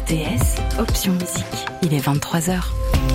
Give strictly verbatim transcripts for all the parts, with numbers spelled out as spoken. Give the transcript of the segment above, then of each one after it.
T S, option musique. Il est vingt-trois heures.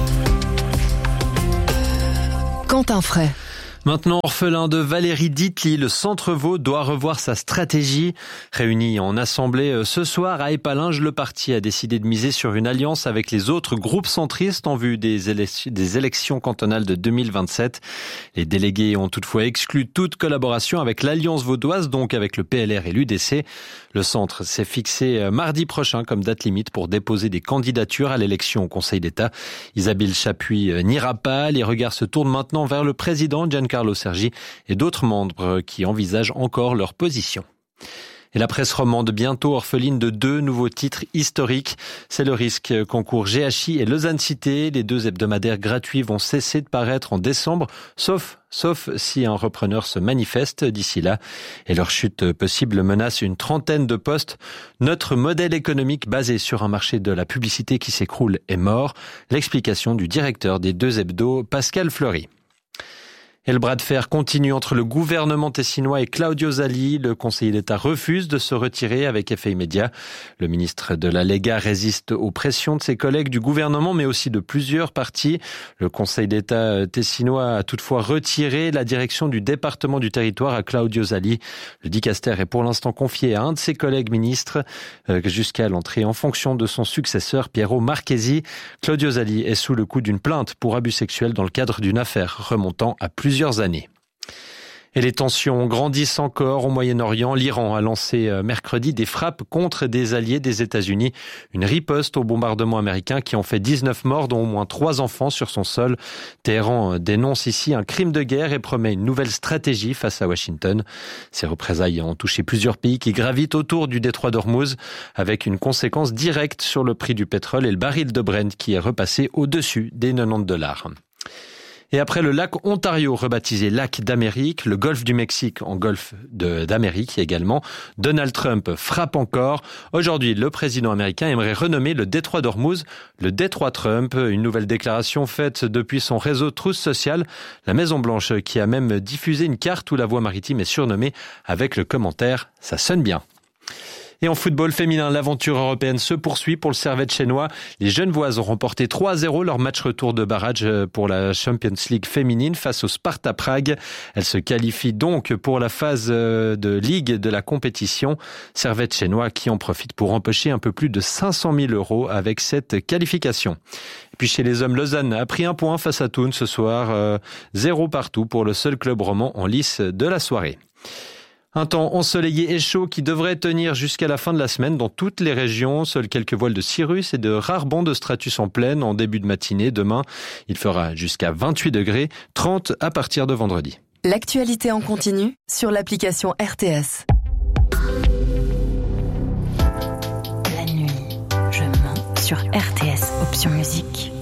Quentin Fray. Maintenant orphelin de Valérie Ditli, le Centre Vaud doit revoir sa stratégie. Réuni en assemblée ce soir à Épalinges, le parti a décidé de miser sur une alliance avec les autres groupes centristes en vue des, élec- des élections cantonales de deux mille vingt-sept. Les délégués ont toutefois exclu toute collaboration avec l'Alliance vaudoise, donc avec le P L R et l'U D C. Le centre s'est fixé mardi prochain comme date limite pour déposer des candidatures à l'élection au Conseil d'État. Isabelle Chapuis n'ira pas. Les regards se tournent maintenant vers le président Giancarlo Sergi et d'autres membres qui envisagent encore leur position. Et la presse romande bientôt orpheline de deux nouveaux titres historiques. C'est le risque qu'encourent G H I et Lausanne Cité. Les deux hebdomadaires gratuits vont cesser de paraître en décembre, sauf sauf si un repreneur se manifeste d'ici là. Et leur chute possible menace une trentaine de postes. Notre modèle économique basé sur un marché de la publicité qui s'écroule est mort. L'explication du directeur des deux hebdos, Pascal Fleury. Et le bras de fer continue entre le gouvernement tessinois et Claudio Zali. Le conseiller d'État refuse de se retirer avec effet immédiat. Le ministre de la Lega résiste aux pressions de ses collègues du gouvernement, mais aussi de plusieurs partis. Le conseil d'État tessinois a toutefois retiré la direction du département du territoire à Claudio Zali. Le dicaster est pour l'instant confié à un de ses collègues ministres jusqu'à l'entrée en fonction de son successeur Piero Marchesi. Claudio Zali est sous le coup d'une plainte pour abus sexuels dans le cadre d'une affaire remontant à plusieurs plusieurs années. Et les tensions grandissent encore au Moyen-Orient. L'Iran a lancé mercredi des frappes contre des alliés des États-Unis. Une riposte aux bombardements américains qui ont fait dix-neuf morts, dont au moins trois enfants sur son sol. Téhéran dénonce ici un crime de guerre et promet une nouvelle stratégie face à Washington. Ces représailles ont touché plusieurs pays qui gravitent autour du détroit d'Ormuz, avec une conséquence directe sur le prix du pétrole et le baril de Brent qui est repassé au-dessus des quatre-vingt-dix dollars. Et après le lac Ontario, rebaptisé lac d'Amérique, le golfe du Mexique en golfe de, d'Amérique également, Donald Trump frappe encore. Aujourd'hui, le président américain aimerait renommer le détroit d'Ormuz le détroit Trump. Une nouvelle déclaration faite depuis son réseau Truth Social, la Maison-Blanche qui a même diffusé une carte où la voie maritime est surnommée avec le commentaire « Ça sonne bien ». Et en football féminin, l'aventure européenne se poursuit pour le Servette chénois. Les Genevoises ont remporté trois à zéro leur match retour de barrage pour la Champions League féminine face au Sparta Prague. Elles se qualifient donc pour la phase de ligue de la compétition. Servette chénois qui en profite pour empocher un peu plus de cinq cent mille euros avec cette qualification. Et puis chez les hommes, Lausanne a pris un point face à Thun ce soir. Euh, zéro partout pour le seul club roman en lice de la soirée. Un temps ensoleillé et chaud qui devrait tenir jusqu'à la fin de la semaine dans toutes les régions. Seuls quelques voiles de cirrus et de rares bancs de stratus en plaine en début de matinée. Demain, il fera jusqu'à vingt-huit degrés, trente à partir de vendredi. L'actualité en continu sur l'application R T S. La nuit, je mens sur R T S, option musique.